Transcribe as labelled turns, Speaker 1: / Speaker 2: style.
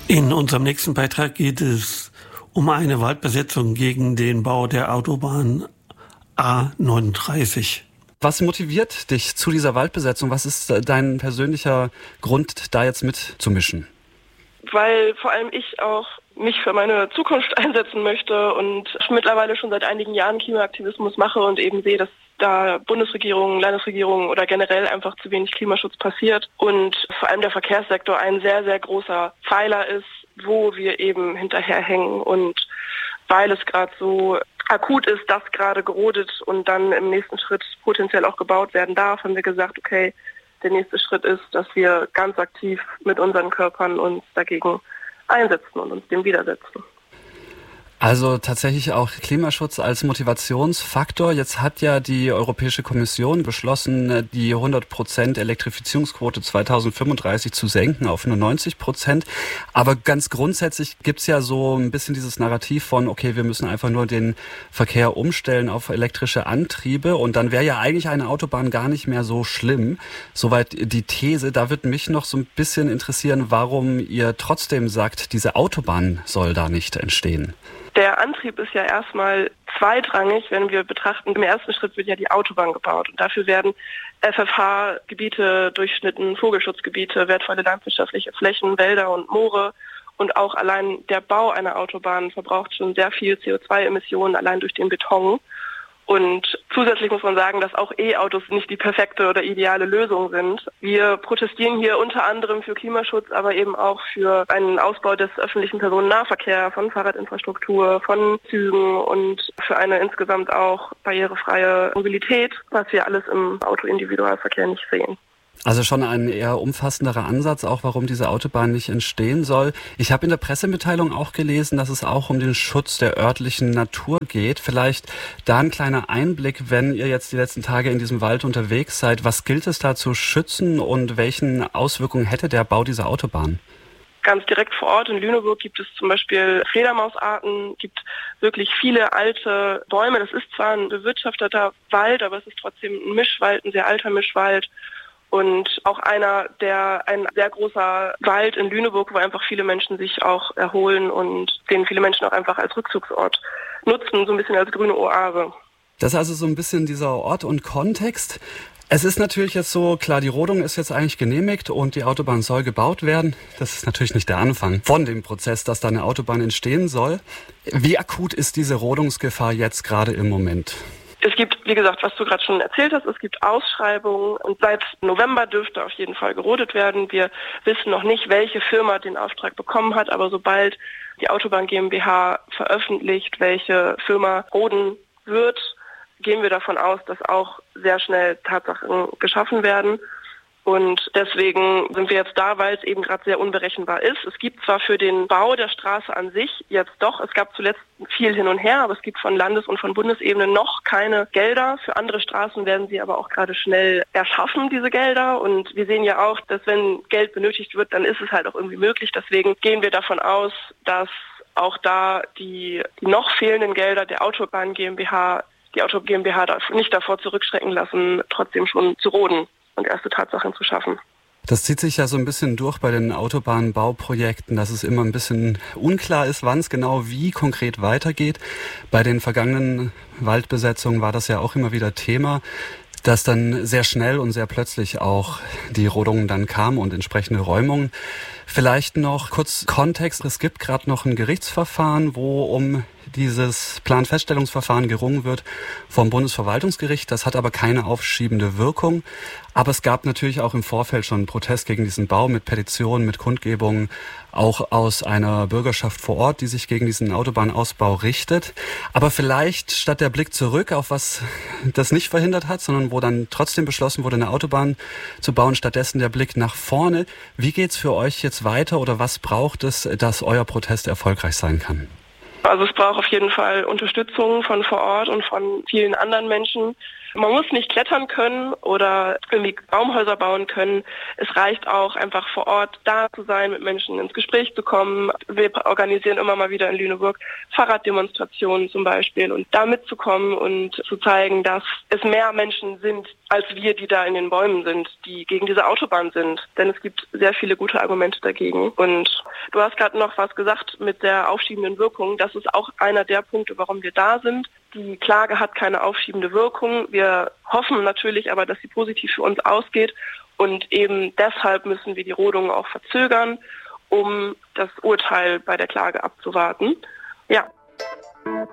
Speaker 1: In unserem nächsten Beitrag geht es um eine Waldbesetzung gegen den Bau der Autobahn A39.
Speaker 2: Was motiviert dich zu dieser Waldbesetzung? Was ist dein persönlicher Grund, da jetzt mitzumischen?
Speaker 3: Weil vor allem ich auch mich für meine Zukunft einsetzen möchte und ich mittlerweile schon seit einigen Jahren Klimaaktivismus mache und eben sehe, dass da Bundesregierungen, Landesregierungen oder generell einfach zu wenig Klimaschutz passiert und vor allem der Verkehrssektor ein sehr, sehr großer Pfeiler ist, wo wir eben hinterherhängen und weil es gerade so akut ist, dass gerade gerodet und dann im nächsten Schritt potenziell auch gebaut werden darf, haben wir gesagt, okay, der nächste Schritt ist, dass wir ganz aktiv mit unseren Körpern uns dagegen einsetzen und uns dem widersetzen.
Speaker 2: Also tatsächlich auch Klimaschutz als Motivationsfaktor. Jetzt hat ja die Europäische Kommission beschlossen, die 100% Elektrifizierungsquote 2035 zu senken auf nur 90%. Aber ganz grundsätzlich gibt's ja so ein bisschen dieses Narrativ von, okay, wir müssen einfach nur den Verkehr umstellen auf elektrische Antriebe und dann wäre ja eigentlich eine Autobahn gar nicht mehr so schlimm. Soweit die These. Da würde mich noch so ein bisschen interessieren, warum ihr trotzdem sagt, diese Autobahn soll da nicht entstehen.
Speaker 3: Der Antrieb ist ja erstmal zweitrangig, wenn wir betrachten, im ersten Schritt wird ja die Autobahn gebaut und dafür werden FFH-Gebiete durchschnitten, Vogelschutzgebiete, wertvolle landwirtschaftliche Flächen, Wälder und Moore und auch allein der Bau einer Autobahn verbraucht schon sehr viel CO2-Emissionen allein durch den Beton. Und zusätzlich muss man sagen, dass auch E-Autos nicht die perfekte oder ideale Lösung sind. Wir protestieren hier unter anderem für Klimaschutz, aber eben auch für einen Ausbau des öffentlichen Personennahverkehrs, von Fahrradinfrastruktur, von Zügen und für eine insgesamt auch barrierefreie Mobilität, was wir alles im Autoindividualverkehr nicht sehen.
Speaker 2: Also schon ein eher umfassenderer Ansatz, auch warum diese Autobahn nicht entstehen soll. Ich habe in der Pressemitteilung auch gelesen, dass es auch um den Schutz der örtlichen Natur geht. Vielleicht da ein kleiner Einblick, wenn ihr jetzt die letzten Tage in diesem Wald unterwegs seid. Was gilt es da zu schützen und welchen Auswirkungen hätte der Bau dieser Autobahn?
Speaker 3: Ganz direkt vor Ort in Lüneburg gibt es zum Beispiel Fledermausarten, gibt wirklich viele alte Bäume. Das ist zwar ein bewirtschafteter Wald, aber es ist trotzdem ein Mischwald, ein sehr alter Mischwald. Und auch ein sehr großer Wald in Lüneburg, wo einfach viele Menschen sich auch erholen und den viele Menschen auch einfach als Rückzugsort nutzen, so ein bisschen als grüne Oase.
Speaker 2: Das ist also so ein bisschen dieser Ort und Kontext. Es ist natürlich jetzt so, klar, die Rodung ist jetzt eigentlich genehmigt und die Autobahn soll gebaut werden. Das ist natürlich nicht der Anfang von dem Prozess, dass da eine Autobahn entstehen soll. Wie akut ist diese Rodungsgefahr jetzt gerade im Moment?
Speaker 3: Es gibt, wie gesagt, was du gerade schon erzählt hast, es gibt Ausschreibungen und seit November dürfte auf jeden Fall gerodet werden. Wir wissen noch nicht, welche Firma den Auftrag bekommen hat, aber sobald die Autobahn GmbH veröffentlicht, welche Firma roden wird, gehen wir davon aus, dass auch sehr schnell Tatsachen geschaffen werden. Und deswegen sind wir jetzt da, weil es eben gerade sehr unberechenbar ist. Es gibt zwar für den Bau der Straße an sich jetzt doch, es gab zuletzt viel hin und her, aber es gibt von Landes- und von Bundesebene noch keine Gelder. Für andere Straßen werden sie aber auch gerade schnell erschaffen, diese Gelder. Und wir sehen ja auch, dass wenn Geld benötigt wird, dann ist es halt auch irgendwie möglich. Deswegen gehen wir davon aus, dass auch da die noch fehlenden Gelder der Autobahn GmbH, die Auto GmbH nicht davor zurückschrecken lassen, trotzdem schon zu roden und erste Tatsachen zu schaffen.
Speaker 2: Das zieht sich ja so ein bisschen durch bei den Autobahnbauprojekten, dass es immer ein bisschen unklar ist, wann es genau wie konkret weitergeht. Bei den vergangenen Waldbesetzungen war das ja auch immer wieder Thema, dass dann sehr schnell und sehr plötzlich auch die Rodungen dann kamen und entsprechende Räumungen. Vielleicht noch kurz Kontext. Es gibt gerade noch ein Gerichtsverfahren, wo um dieses Planfeststellungsverfahren gerungen wird vom Bundesverwaltungsgericht. Das hat aber keine aufschiebende Wirkung. Aber es gab natürlich auch im Vorfeld schon einen Protest gegen diesen Bau mit Petitionen, mit Kundgebungen, auch aus einer Bürgerschaft vor Ort, die sich gegen diesen Autobahnausbau richtet. Aber vielleicht statt der Blick zurück auf was das nicht verhindert hat, sondern wo dann trotzdem beschlossen wurde, eine Autobahn zu bauen, stattdessen der Blick nach vorne. Wie geht's für euch jetzt weiter oder was braucht es, dass euer Protest erfolgreich sein kann?
Speaker 3: Also es braucht auf jeden Fall Unterstützung von vor Ort und von vielen anderen Menschen. Man muss nicht klettern können oder irgendwie Baumhäuser bauen können. Es reicht auch einfach vor Ort da zu sein, mit Menschen ins Gespräch zu kommen. Wir organisieren immer mal wieder in Lüneburg Fahrraddemonstrationen zum Beispiel und da mitzukommen und zu zeigen, dass es mehr Menschen sind als wir, die da in den Bäumen sind, die gegen diese Autobahn sind. Denn es gibt sehr viele gute Argumente dagegen. Und du hast gerade noch was gesagt mit der aufschiebenden Wirkung. Das ist auch einer der Punkte, warum wir da sind. Die Klage hat keine aufschiebende Wirkung. Wir hoffen natürlich aber, dass sie positiv für uns ausgeht. Und eben deshalb müssen wir die Rodungen auch verzögern, um das Urteil bei der Klage abzuwarten. Ja.